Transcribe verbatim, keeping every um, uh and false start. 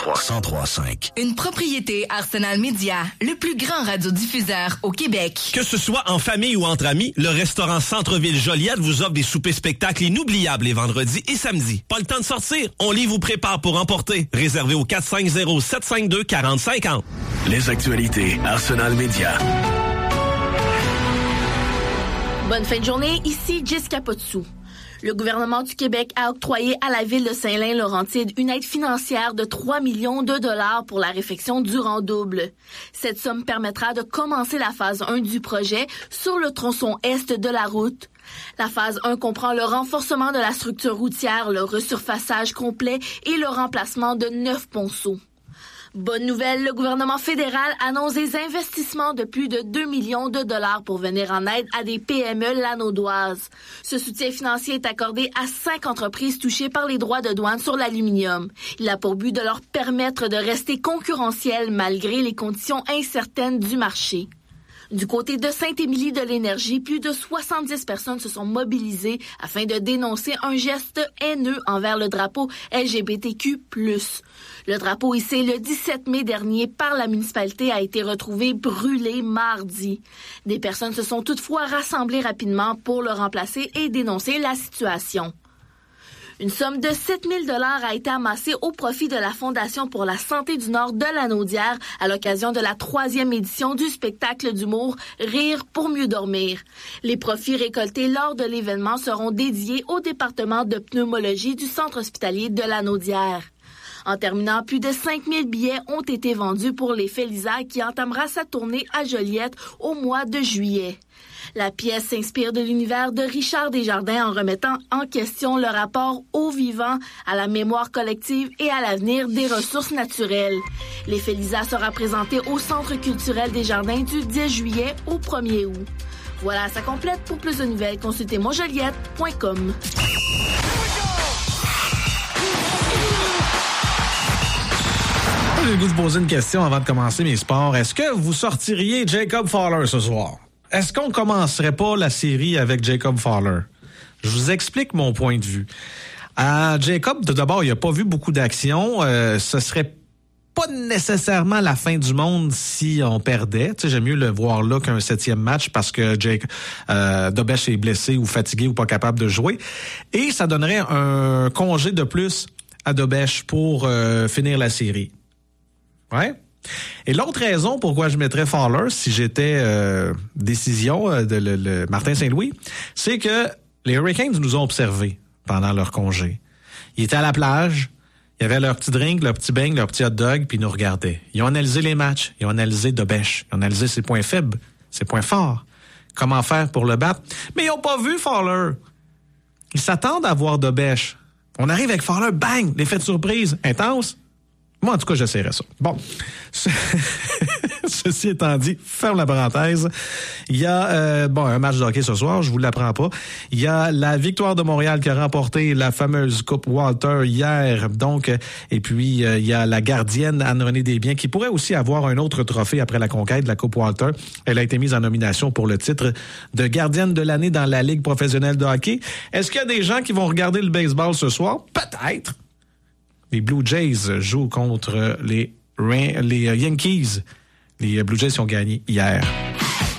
trois cent trois cinq. Une propriété Arsenal Média, le plus grand radiodiffuseur au Québec. Que ce soit en famille ou entre amis, le restaurant Centre-Ville Joliette vous offre des soupers spectacles inoubliables les vendredis et samedis. Pas le temps de sortir? On les vous prépare pour emporter. Réservé au quatre cinq zéro, sept cinq deux, quatre zéro cinq zéro. Les actualités Arsenal Média. Bonne fin de journée, ici Jessica Potsou. Le gouvernement du Québec a octroyé à la ville de Saint-Lin-Laurentide une aide financière de trois millions de dollars pour la réfection du rang-double. Cette somme permettra de commencer la phase un du projet sur le tronçon est de la route. La phase un comprend le renforcement de la structure routière, le resurfaçage complet et le remplacement de neuf ponceaux. Bonne nouvelle, le gouvernement fédéral annonce des investissements de plus de deux millions de dollars pour venir en aide à des P M E lanaudoises. Ce soutien financier est accordé à cinq entreprises touchées par les droits de douane sur l'aluminium. Il a pour but de leur permettre de rester concurrentiels malgré les conditions incertaines du marché. Du côté de Sainte-Émilie-de-l'Énergie, plus de soixante-dix personnes se sont mobilisées afin de dénoncer un geste haineux envers le drapeau L G B T Q plus. Le drapeau hissé le dix-sept mai dernier par la municipalité a été retrouvé brûlé mardi. Des personnes se sont toutefois rassemblées rapidement pour le remplacer et dénoncer la situation. Une somme de sept mille dollars a été amassée au profit de la Fondation pour la santé du Nord de la Naudière à l'occasion de la troisième édition du spectacle d'humour Rire pour mieux dormir. Les profits récoltés lors de l'événement seront dédiés au département de pneumologie du centre hospitalier de la Naudière. En terminant, plus de cinq mille billets ont été vendus pour les Félisa qui entamera sa tournée à Joliette au mois de juillet. La pièce s'inspire de l'univers de Richard Desjardins en remettant en question le rapport au vivant, à la mémoire collective et à l'avenir des ressources naturelles. Les Félisa sera présenté au Centre culturel Desjardins du dix juillet au premier août. Voilà, ça complète. Pour plus de nouvelles, consultez monjoliette point com. J'ai le goût de poser une question avant de commencer mes sports. Est-ce que vous sortiriez Jacob Fowler ce soir? Est-ce qu'on commencerait pas la série avec Jacob Fowler? Je vous explique mon point de vue. Euh, Jacob, tout d'abord, il n'a pas vu beaucoup d'action. Euh, ce serait pas nécessairement la fin du monde si on perdait. Tu sais, j'aime mieux le voir là qu'un septième match parce que Jake euh, Dobèche est blessé ou fatigué ou pas capable de jouer. Et ça donnerait un congé de plus à Dobèche pour euh, finir la série. Ouais. Et l'autre raison pourquoi je mettrais Fowler si j'étais euh, décision euh, de le, le Martin Saint-Louis, c'est que les Hurricanes nous ont observés pendant leur congé. Ils étaient à la plage, ils avaient leur petit drink, leur petit bang, leur petit hot dog, puis ils nous regardaient. Ils ont analysé les matchs, ils ont analysé Dobèche, ils ont analysé ses points faibles, ses points forts, comment faire pour le battre. Mais ils n'ont pas vu Fowler. Ils s'attendent à voir Dobèche. On arrive avec Fowler, bang, l'effet de surprise, intense. Moi, en tout cas, j'essaierai ça. Bon, ceci étant dit, ferme la parenthèse. Il y a euh, bon un match de hockey ce soir, je vous l'apprends pas. Il y a la Victoire de Montréal qui a remporté la fameuse Coupe Walter hier. Donc, et puis euh, il y a la gardienne Anne-Renée Desbiens qui pourrait aussi avoir un autre trophée après la conquête de la Coupe Walter. Elle a été mise en nomination pour le titre de gardienne de l'année dans la Ligue professionnelle de hockey. Est-ce qu'il y a des gens qui vont regarder le baseball ce soir? Peut-être. Les Blue Jays jouent contre les, les Yankees. Les Blue Jays ont gagné hier.